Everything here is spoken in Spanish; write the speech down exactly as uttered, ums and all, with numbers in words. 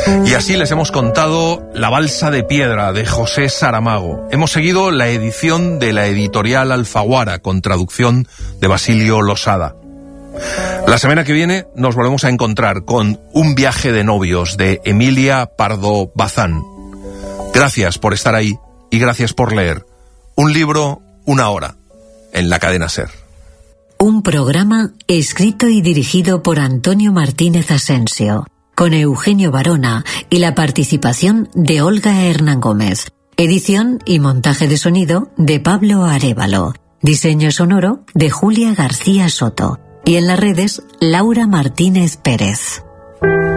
Y así les hemos contado La balsa de piedra de José Saramago. Hemos seguido la edición de la editorial Alfaguara con traducción de Basilio Losada. La semana que viene nos volvemos a encontrar con Un viaje de novios de Emilia Pardo Bazán. Gracias por estar ahí y gracias por leer. Un libro, una hora, en la cadena SER. Un programa escrito y dirigido por Antonio Martínez Asensio, con Eugenio Barona y la participación de Olga Hernán Gómez. Edición y montaje de sonido de Pablo Arévalo. Diseño sonoro de Julia García Soto. Y en las redes, Laura Martínez Pérez.